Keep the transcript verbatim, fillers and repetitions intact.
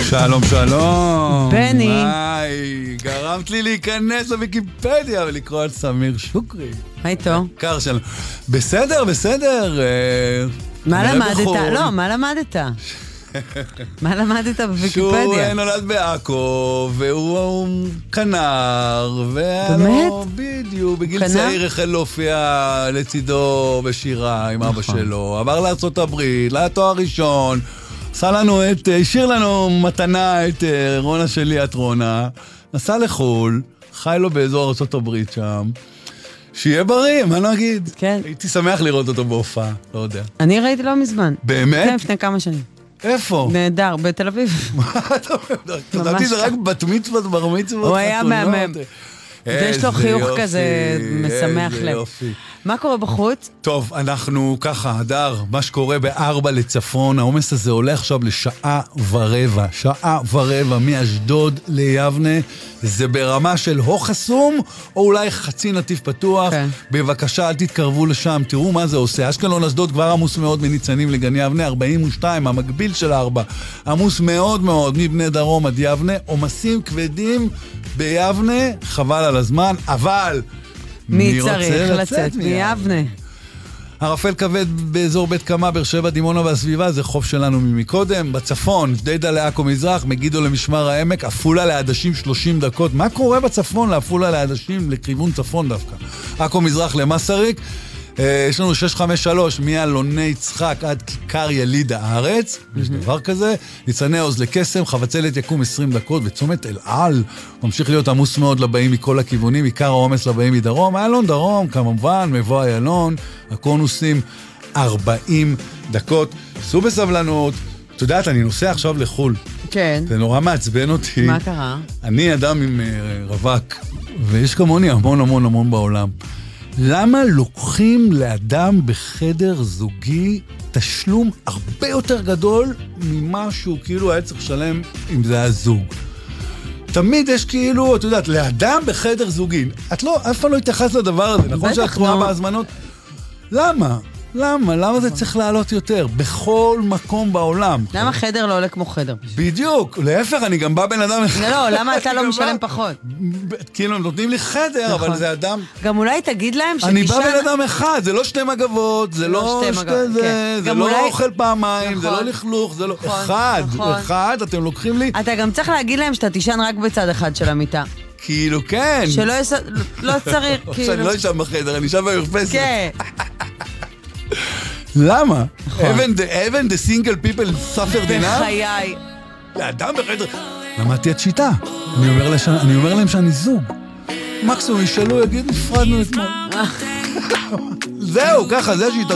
שלום שלום. בני. היי, גרמת לי להיכנס לוויקיפדיה ולקרוא על סמיר שוקרי. היי טוב. קר שלום. בסדר, בסדר. מה למדת? לא, מה למדת? מה למדת בוויקיפדיה? שהוא נולד בעכו, והוא כנר, באמת? בדיוק, בגיל צעיר החל להופיע לצידו בשירה עם אבא שלו, עבר לארצות הברית, לתואר ראשון, עשה לנו את, השאיר לנו מתנה את רונה שלי, את רונה, נסע לחול, חי לו באזור ארצות הברית שם, שיהיה בריא, מה נגיד? כן. הייתי שמח לראות אותו בהופעה, לא יודע. אני ראיתי לא מזמן. באמת? כן, לפני כמה שנים. איפה? נהדר, בתל אביב. מה אתה אומר? תדעתי זה רק בת מצוות, בר מצוות. הוא היה מהמם. ויש לו חיוך כזה משמח לב. מה קורה בחוץ? טוב, אנחנו ככה, הדר, מה שקורה בארבע לצפון, העומס הזה עולה עכשיו לשעה ורבע, שעה ורבע מאשדוד ליבנה, זה ברמה של הו חסום, או אולי חצי נתיב פתוח, בבקשה אל תתקרבו לשם, תראו מה זה עושה, אשקלון אשדוד כבר עמוס מאוד מניצנים לגן יבנה, ארבעים ושתיים, המקביל של ארבע, עמוס מאוד מאוד מבני דרום עד יבנה, עומסים כבדים ביבנה, חבל על הזמן, אבל מי צריך לצאת מיבנה? ערפל כבד באזור בית קמה, באר שבע, דימונה והסביבה, זה חוף שלנו ממקודם. בצפון, ג'דיידה לעכו מזרח, מגידו למשמר העמק, עפולה לעדשים שלושים דקות. מה קורה בצפון לעפולה לעדשים לכיוון צפון דווקא? עכו מזרח למסריק, יש לנו שש חמש שלוש מאלוני יצחק עד כיכר יליד הארץ, יש דבר כזה, ניצני עוז לקסם, חבצלת יקום עשרים דקות, וצומת אל על, ממשיך להיות עמוס מאוד לבאים מכל הכיוונים, עיקר העומס לבאים מדרום, איילון דרום, כמובן, מבוא איילון, הקונוסים, ארבעים דקות, סעו בסבלנות, את יודעת, אני נוסע עכשיו לחול, כן. זה נורא מעצבן אותי. מה קרה? אני אדם עם רווק, ויש כמוני המון המון המון בעולם. למה לוקחים לאדם בחדר זוגי תשלום הרבה יותר גדול ממה שהוא כאילו היה צריך לשלם אם זה היה זוג? תמיד יש כאילו, את יודעת, לאדם בחדר זוגי, את לא, אף פעם לא התייחס לדבר הזה, נכון שאת רואה בהזמנות? למה? למה? למה זה צריך לעלות יותר? בכל מקום בעולם. למה חדר לא עולה כמו חדר? בדיוק, להפך, אני גם בא בן אדם אחד. לא, למה אתה לא משלם פחות? כאילו, הם נותנים לי חדר, אבל זה אדם... גם אולי תגיד להם שתישן... אני בא בן אדם אחד, זה לא שתי מגבות, זה לא שתי זה, זה לא אוכל פעמיים, זה לא לכלוך, זה לא... אחד, אחד, אתם לוקחים לי... אתה גם צריך להגיד להם שאתה תישן רק בצד אחד של המיטה. כאילו, כן. שלא יש... לא צריך, כאילו... אני לא אשם בחדר, אני אשם במרפסת. כן. למה? Even the single people suffer enough? בחיי. לאדם בחדר. למדתי את שיטה. אני אומר להם שאני זוג. מקסימום ישאלו, יגיד, נפרדנו אתמול. זהו, ככה, זה השיטה.